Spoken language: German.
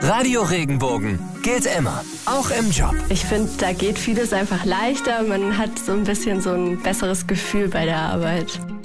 Radio Regenbogen geht immer, auch im Job. Ich finde, da geht vieles einfach leichter. Man hat so ein bisschen so ein besseres Gefühl bei der Arbeit.